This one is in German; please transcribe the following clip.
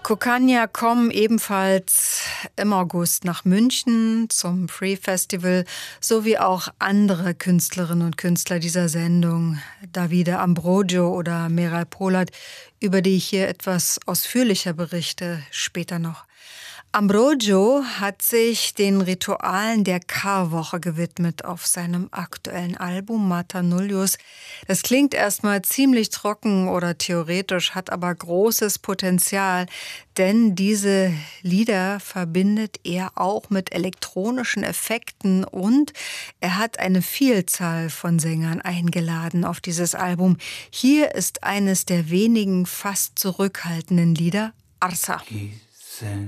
Kukania kommen ebenfalls im August nach München zum Free Festival, sowie auch andere Künstlerinnen und Künstler dieser Sendung, Davide Ambrogio oder Meral Polat, über die ich hier etwas ausführlicher berichte, später noch. Ambrogio hat sich den Ritualen der Karwoche gewidmet auf seinem aktuellen Album Mata Nullius. Das klingt erstmal ziemlich trocken oder theoretisch, hat aber großes Potenzial, denn diese Lieder verbindet er auch mit elektronischen Effekten und er hat eine Vielzahl von Sängern eingeladen auf dieses Album. Hier ist eines der wenigen fast zurückhaltenden Lieder, Arsa.